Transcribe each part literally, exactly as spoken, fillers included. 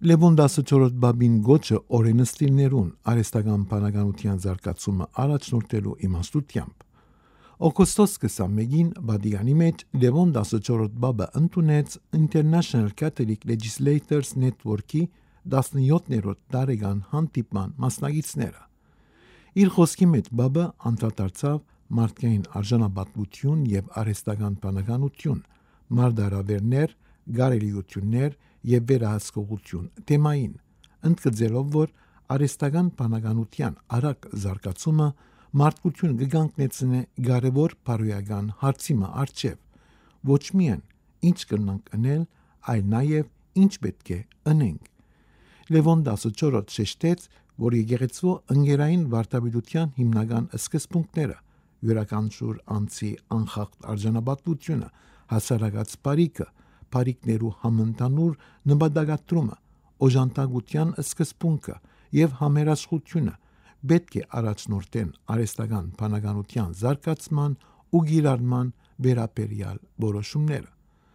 Լևոն տասնչորրորդ բաբին գոչը օրենսդիրներուն արհեստական բանականության զարգացումը առաջնորդելու իմաստությամբ։ Օգոստոս քսանմեկին Վատիկանի մեջ Լևոն տասնչորրորդ բաբը ընդունեց International Catholic Legislators Network-ի տասնյոթերորդ տարեկան հանդիպման մասնակիցները։ Իր խոսքի մեջ բաբը անդրադարձավ մարդկային արժանապատվություն եւ արհեստական բանականություն, մարդարավերներ, գարելիություններ եւ վերահսկողություն թեմային, ընդգծելով, որ արհեստական բանականության արագ զարգացումը մարդկություն կգանգնեցնե կարևոր բարոյական հարցի առջև, ոչ միայն ինչ կնանք անել, այլ նաեւ ինչ պետք է անենք։ Լևոն տասնչորրորդը շեշտեց, որ եկեղեցու ընկերային վարդապետության հիմնական սկզբունքները՝ յուրաքանչյուր անձի անխախտ արժանապատվությունը, հասարակած բարիքը, բարիքներու համընդհանուր նպատակադրումը, օժանդակության սկզբունքը եւ համերաշխությունը պետք է առաջնորդեն արհեստական բանականության զարգացման ու գիրառման վերաբերյալ որոշումները։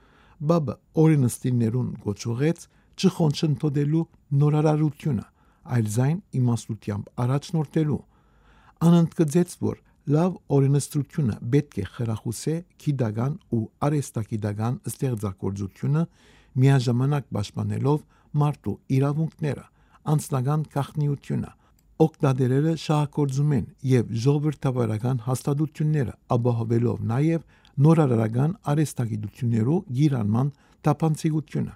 Բաբը օրենսդիրներուն գոչուեց չխոչընդոտելու նորարարությունը, այլ զայն իմաստությամբ առաջնորդելու։ Անընդգծեց, որ լավ օրենսդրությունը պետք է խրախուսե գիտական ու արհեստագիտական ստեղծագործությունը, միաժամանակ պաշտպանելով մարդու իրավունքները, անձնական գաղտնիությունը, օգտատերերը շահագործում են եւ ժողովրդավարական հաստատությունները, ապահովելով նաեւ նորարարական արհեստագիտություններու գիրառման թափանցիկությունը։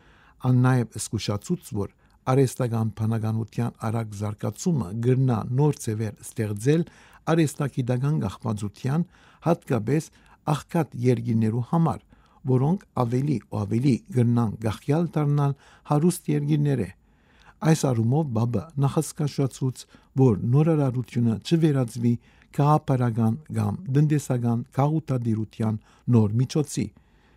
Ան նաեւ զգուշացուց, որ արհեստական բանականության արագ զարգացումը գրնա նոր ձևեր ստեղծել արհեստագիտական գաղափարության, հատկապես աղքատ երկիրներու համար, որոնք ավելի ու ավելի գրնան գախյալ դառնալ հարուստ երկիրները։ Այս առումով բաբը նախասկաշացուց, որ նորարարությունը չվերածվի գաղափարական կամ տնտեսական գաղութատիրության նոր միջոցի։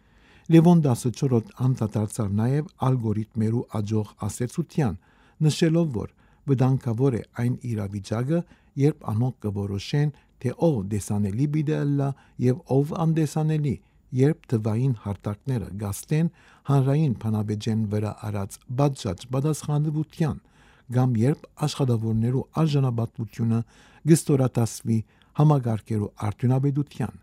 Լևոն տասնչորրորդը անդրադարձավ նաև ալգորիթմերու աճող ազդեցության, նշելով, որ վտանգավոր է այն իրավիճակը, երբ անոնք կորոշեն, թե ով դեսանելի պիտի ըլլա եւ ով անդեսանելի, երբ թվային հարթակները գաստեն հանրային բանավեճեն վրա արած բացած պատասխանատվության, կամ երբ աշխատավորներու արժանապատվությունը գստորատասվի համագարկերու արդյունաբերության։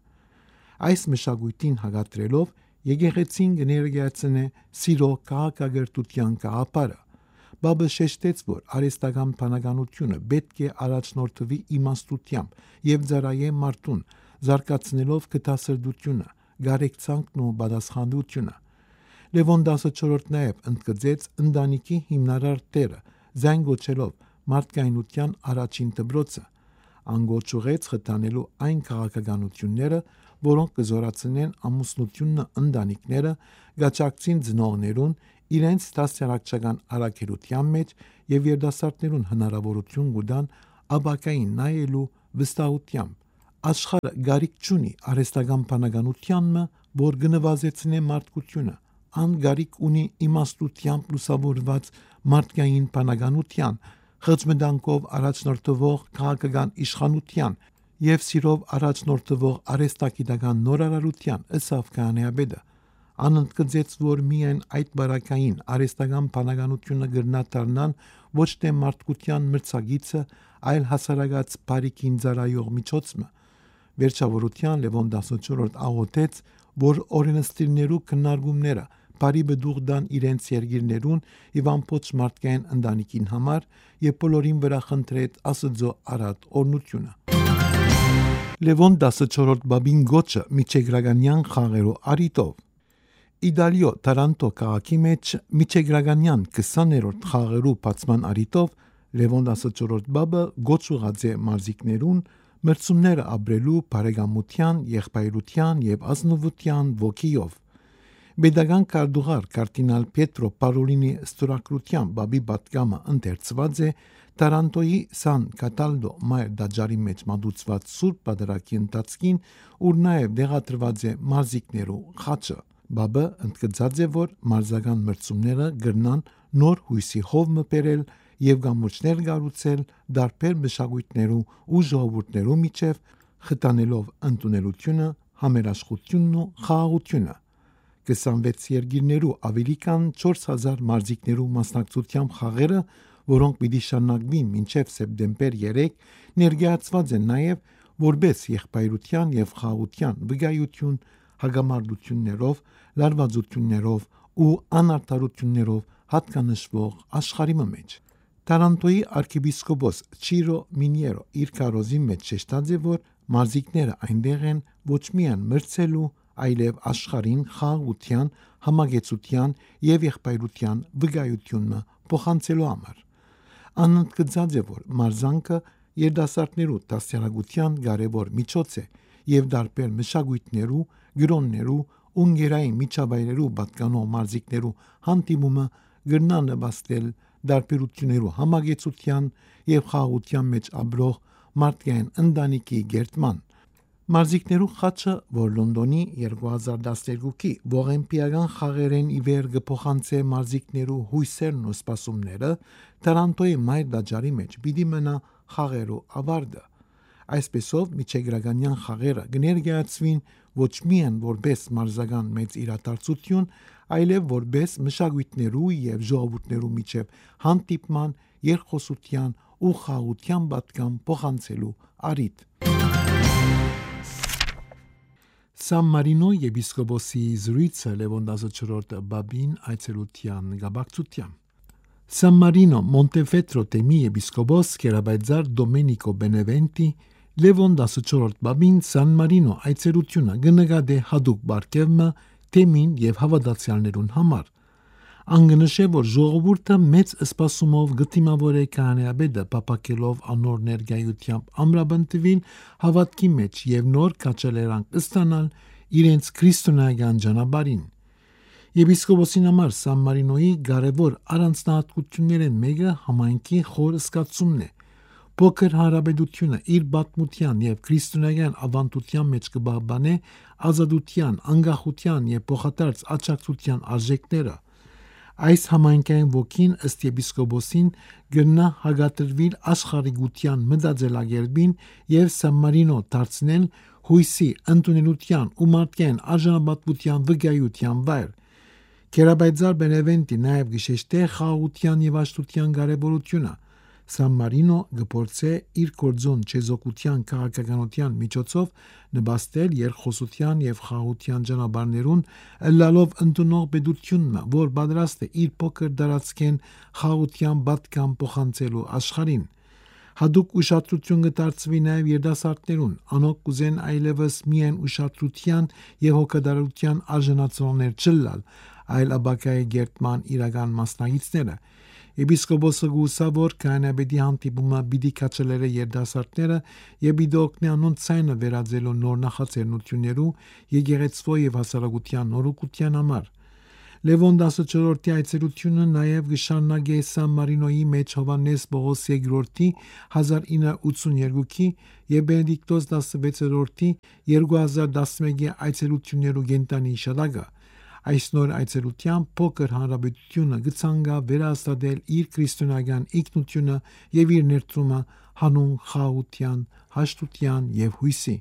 Այս մշակույթին հակադրելով եկեղեցին կներկայացնե սիրո քաղաքակրթության գաղափարը։ Բաբը շեշտեց, որ արհեստական բանականությունը պետք է առաջնորդվի իմաստությամբ եւ ծառայե մարդուն, զարգացնելով գտասրտությունը, գարեկցանքն ու պատասխանատվությունը։ Լևոն տասնչորրորդը նաև ընդգծեց ընտանիքի հիմնարար դերը, զայն գոչելով մարդկայնության առաջին դպրոցը, անգոչուղեց խթանելու այն քաղաքականությունները, որոնք կզորացնեն ամուսնությունն ընտանիքները, գաճակցին ծնողներուն իրենց դաստիարակչական առաքելության մեջ եւ երիտասարդներուն հնարավորություն կտան ապակային նայելու վստահությամբ։ Աշխարհը գարիք չունի արհեստական բանականությանն, որ կնվազեցնե մարդկությունը, ան գարիք ունի իմաստությամբ լուսավորված մարդկային բանականության, խճմտանքով առաջնորդվող քաղաքական իշխանության եւ սիրով առաջնորդվող արհեստագիտական նորարարության, ըստ քահանայապետը։ Անընդգծեց, որ միայն այդ բարակային արհեստական բանականությունը գրնա դառնալ ոչ թե մարդկության մրցակիցը, այլ հասարակած բարիքին ծառայող միջոցը։ Վերջավորության Լևոն տասնչորրորդը աղոթեց, որ օրենսդիրներու քննարկումները բարի բդուղ դան իրենց երկիրներուն եւ ամբողջ մարդկային ընտանիքին համար եւ բոլորին վրա խնդրեց Աստծո արատ օրհնությունը։ Լևոն տասնչորրորդը բաբին գոչը միջեգրականյան խաղերու արիտով։ Իտալիո Տարանտո քաղաքի մեջ միջեգրականյան քսաներորդ խաղերու բացման արիտով Լևոն տասնչորրորդը բաբը գոչուղած է մարզիկներուն մրցումները ապրելու բարեկամության, եղբայրության եւ ազնվության ոգիով։ Պետական կարդուղար կարդինալ Պետրո Պարոլինի ստորագրությամբ բաբի պատգամը ընթերցված է Տարանտոյի Սան Կատալդո մայր դաջարի մեջ մատուցված սուրբ պատարագի ընթացքին, ուր նաև դեղադրված է մարզիկներու խաչը։ Բաբը ընդգծած է, որ մարզական մրցումները գրնան նոր հույսի հովմը բերել եւ գամուրջներ կառուցել դարբեր մշակույթներու ու ժողովուրդներու միջև, խթանելով ընդունելությունը, համերաշխությունն ու խաղաղությունը։ քսանվեց երկիրներու ավելի քան չորս հազար մարզիկներու մասնակցությամբ խաղերը, որոնք պիտի շարունակվին մինչև սեպտեմբեր երեք, ներկայացված են նաև որպես եղբայրության եւ խաղաղության վկայություն հագամարտություններով, լարվածություններով ու անարդարություններով հատկանշվող աշխարհի մեջ։ Տարանտոյի arczepiskopos Ciro Miniero իր կարոզի մեջ շեշտած է, որ մարզիկները այնտեղ են ոչ միայն մրցելու, այլև աշխարհին խաղաղության, համագեցության եւ եղբայրության վկայությունը փոխանցելու համար։ Անընդգծած է, որ մարզանքը երիտասարդներու դաստիարակության կարևոր միջոց է եւ դարբեր մշակույթներու, գրոններու, ունգերային միջավայրերու պատկանող մարզիկներու հանդիպումը գրնա նվաստել դարբերություններու համագեցության եւ խաղաղության մեջ ապրող մարդկային ընտանիքի գերտման։ Մարզիկներու խաչը, որ Լոնդոնի երկու հազար տասներկուի ողեմպիական խաղերեն ի վեր կփոխանցե մարզիկներու հույսերն ու սպասումները, Տարանտոյի մայր դաջարի մեջ պիտի մնա խաղերու ավարտը։ Այսպեսով միջեգրականյան խաղերը կներկայացվին ոչ միայն որպես մարզական մեծ իրադարձություն, այլև որպես մշակույթներու եւ ժողովուրդներու միջև հանդիպման, երկխոսության ու խաղաղության պատգամ փոխանցելու առիթ։ Սան Մարինո եպիսկոպոսի զրույցը Լևոն տասնչորրորդի բաբին այցելության գաբակցությամբ։ San Marino Montefeltro թեմի եպիսկոպոս Կերաբայձար Դոմենիկո Բենևենտի Լևոն տասնչորրորդ բաբին San Marino այցելությունը գնկադե հadouk բարգևը թեմին եւ հավատացյալներուն համար։ Անգնշե, որ ժողովուրդը մեծ սպասումով գտիմավոր է կանեաբեդը պապակելով անոր ներգայությամբ ամրաբնտվին հավատքի մեջ եւ նոր կաչելերանք ստանալ իրենց քրիստոնեական ճանապարհին։ Եպիսկոպոսին համար San Marino-ի կարևոր առանձնահատկություններն մեկը համայնքի խոր սկացումն է։ Փոքր հարաբերությունը իր բացմության եւ քրիստոնեական ավանդության մեջ կբաբանե ազատության, անկախության եւ փոխադարձ աջակցության արժեքները։ Այս համայնքային ոգին ըստ եպիսկոպոսին գնա հագատրվիլ աշխարհիկության մտածելակերպին եւ San Marino դարձնել հույսի, ընդունելության ու մարդկային արժանապատվության վկայության վայր։ Կերաբայձար Բենևենտի նաև գիշեշտե խաղաղության եւ աշտության կարևորությունը։ San Marino գործե իր կորձոն չեզոքության քաղաքականության միջոցով նպաստել երկխոսության եւ խաղաղության ճանապարհներուն, ըլլալով ընդունող պետությունը, որ պատրաստ է իր փոքր դարածքեն խաղաղության պատգամ փոխանցելու աշխարհին։ Հadouk ուշադրություն կդարձվի նաև երիտասարդներուն, անոնք կուզեն այլևս միայն ուշադրության եւ հոգատարության արժանացողներ չլալ, այլ աբակայի գերտման իրական մասնագետները։ Եպիսկոպոսը գուսա, որ կանեաբեդի հանդիպումը պիտի կաչելերը երիտասարդները եւ պիտի օգնի անոնց ցայնը վերածելու նոր նախաձեռնություններու, եկեղեցվո եւ հասարակության նորոգության համար։ Լևոն տասնչորրորդի այցելությունը նաև գշարնագե San Marino-ի մեջ Հովանես Պողոս երկրորդի հազար ինը ութսունյոթի եւ Բենեդիկտոս տասնվեցերորդի երկու հազար տասնմեկի այցելություններու գենտանի շտակը։ Այս նոր այցելությամբ փոքր հանրապետությունը գցանգա վերահաստատել իր քրիստոնեական ինքնությունը եւ իր ներդրումը հանուն խաղաղության, հաշտության եւ հույսի։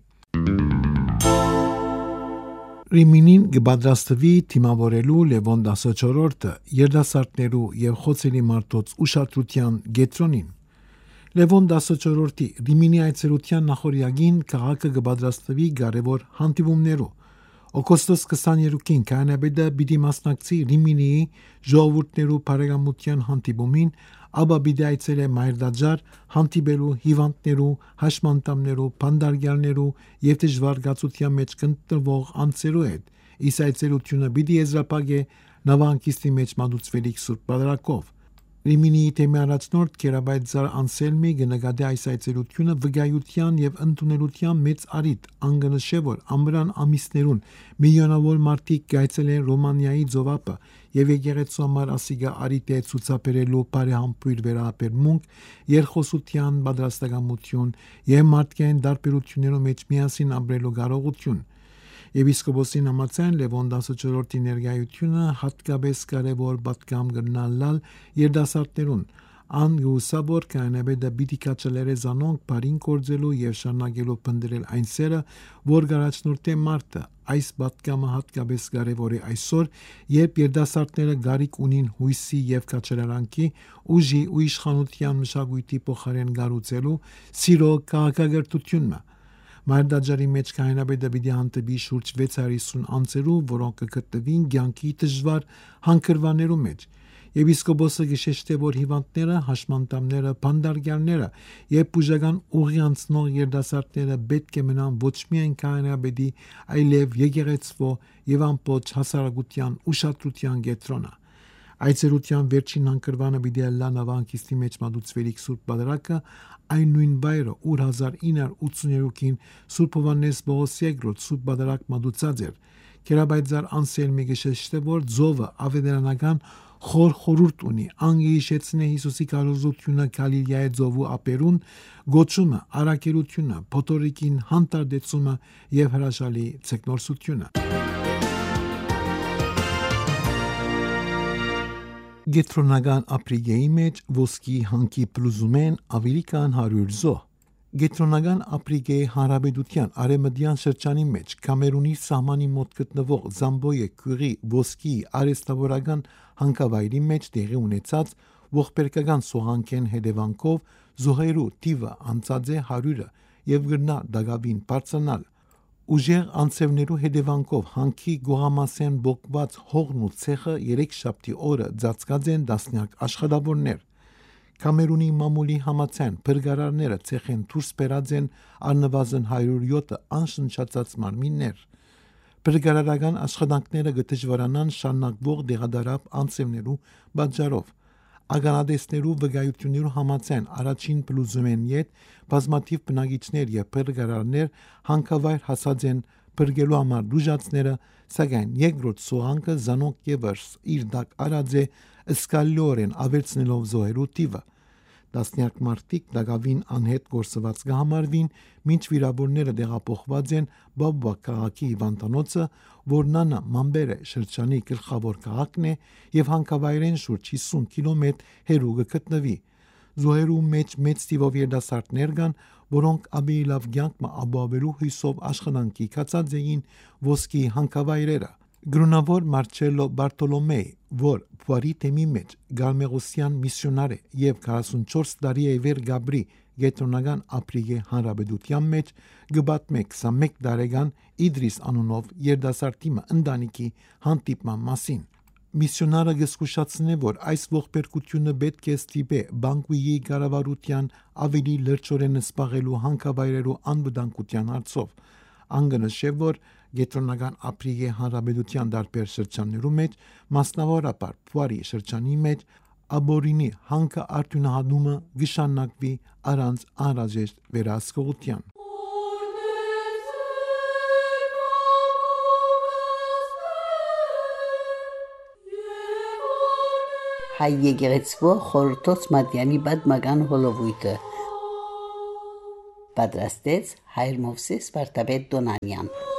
Ռիմինին գբադրաստվի թիմավորելու Լևոն տասնչորրորդը երիտասարդներու եւ խոցելի մարդոց ուշադրության գետրոնին։ Լևոն տասնչորրորդի Ռիմինի այցելության նախորյակին քաղաքը գբադրաստվի կարևոր հանդիպումներու։ Օգոստոս քսաներկուին կանեաբեդը պիտի մասնակցի Ռիմինիի ժողովուրդներու բարեկամության հանդիպումին, ապա պիտի այցելե Մայրդաջար հանդիպելու հիվանդներու, հաշմանդամներու, բանդարգյալներու եւ դժվար գացության մեջ կընտրվող անձերու հետ։ Իսկ այցելությունը պիտի եզրափակե նավանկիստի մեջ մատուցվելիք սուրբ պատարագով։ Ռիմինիի թեմի առաջնորդ Կերաբայձար Անսելմի գնկադե այս այցելությունը վկայության եւ ընդունելության մեծ առիթ, անգնշե, որ ամռան ամիսներուն միլիոնավոր մարդիկ գայցել են Ռոմանիայի ծովափը եւ եկեղեցու համար ասիգա առիթ է ցուցաբերելու բարեհամբույր վերաբերմունք, երկխոսության պատրաստակամություն եւ մարդկային դարբերություններու մեջ միասին ապրելու կարողություն։ Եպիսկոպոսին համաձայն Լևոն տասնչորրորդի ներկայությունը հատկապես կարևոր պատգամ կրնալալ երիտասարդներուն, Ան գուսաբոր կանաբեդա բիդի կաչելերը զանոնք բարին կորձելու եւ շարունակելու փնդրել այն սերը, որ գարաչնորտե մարտը այս պատկամը հատկապես կարևոր է այսօր, երբ երդասարտները գարիք ունին հույսի եւ կաչելարանքի, ուժի ու իշխանության մշակույթի փոխարեն գառուցելու սիրո քաղաքագործությունը։ Մայրդաջարի մեջ կանաբեդա բիդի հանդեպի շուրջ վեց հարյուր հիսուն անձերու, որոնք կգտնվին ցանկի դժվար հանգրվաններու մեջ։ Եպիսկոպոսը գշեշտե որ հիվանդները, հաշմանդամները, բանդարգյալները եւ բուժական ուղի անցնող երդասարտները պետք է մնան ոչ միայն կանաբեդի, այլև եկեղեցվո եւ ամբողջ հասարակության ուշադրության կենտրոնը։ Այցելության վերջին հանգրվանը պիտի լա նավանկիստի մեջ մատուցվելիք Սուրբ Պատարագը, այն նույն բայրը, ուր հազար ինը հարյուր ութսուներեքին Սուրբ Հովհաննես Պողոս երկրորդ Սուրբ Պատարագ մատուցած էր։ Կերաբայձար անսելմի գշեշտե որ ձովը ավետարանական խոր խորուրդ ունի, անգիշեցնե Հիսուսի կարոզությունը Գալիլեայի ձովու ապերուն, գոչումը, արակելությունը, փոթորիկին հանդարտեցումը եւ հրաշալի ցեկնորսությունը։ Գետրոնական ապրիգեի մեջ ոսկի հանքի պլուզումեն ավելի քան հարյուր զոհ։ Գետրոնական ապրիգեի հանրապետության արևմտյան շրջանի մեջ Կամերունի սահմանի մոտ գտնվող Զամբոյե քյուրի ոսկի արեստավորական հանքավայրի մեջ տեղի ունեցած ողբերգական սոհանքեն հետևանքով զոհերու թիվը անցած է հարյուրը եւ գրնա դակավին բարձրանալ։ Ուժեղ անցևներու հետևանքով հանքի գոհամասեն բոկված հողն ու ցեխը երեքշաբթի օրը ծածկած են տասնյակ աշխատավորներ։ Կամերունի մամուլի համաձայն բրգարարները ցեխեն դուրս բերած են առնվազն հարյուր յոթ անշնչացած մարմիններ։ Բրգարարական աշխատանքները գտժվարանան շարունակվող դեղադարապ անցևներու պատճառով։ Ագանադեսներու վկայություններու համաձայն առաջին պլուզումեն յետ բազմաթիվ բնակիչներ եւ բրգարարներ հանքավայր հասած են բրգելու համար դուժացները, սակայն երկրորդ սոհանքը զանոնք եւս իր դակ արած է սկալիորեն ավերցնելով զոհերու թիվը։ Տասնյակ մարդիկ դակավին անհետ գործված կհամարվին, մինչ վիրավորները տեղափոխված են Բաբվա քաղաքի հիվանդանոցը, որն անա Մամբերե շրջանի գլխավոր քաղաքն է եւ հանքավայրեն շուրջ հիսուն կիլոմետր հեռու գտնվի։ Զոհերու մեջ մեծ թիվով երդասարտներ կան, որոնք ավելի լավ կյանք ապահովելու հույսով աշխատանքի կացած էին ոսկի հանքավայրերը։ Գրունավոր Մարչելո Բարտոլոմեյ, որ Փուարի թեմի մեջ Գալմեղոսյան միսիոնար է եւ քառասունչորս տարի է վեր Գաբրի գետրոնական ապրիգե հանրապետության մեջ, գբատմե քսանմեկ տարեկան Իդրիս անունով երդասարտի ընտանիքի հանդիպման մասին։ Միսիոնարը գսկուշացնե, որ այս ողբերգությունը պետք է ստիպե բանկուի կառավարության ավելի լրջորեն սպաղելու հանքավայրերու անվտանգության հարցով։ Անգնշե, որ գետրոնական ապրիգե հանրապետության դարբեր շրջաններու մեջ, մասնավորապես Փուարի շրջանի մեջ, աբորինի հանքը արտունահանումը գշանակվի առանց անհրաժեշտ վերահսկողության։ Հայ եկեղեցվո խորհրդոց Մատյանի պատմական հոլովույթը պատրաստեց Հայր Մովսես Վարդապետ Դոնանյան։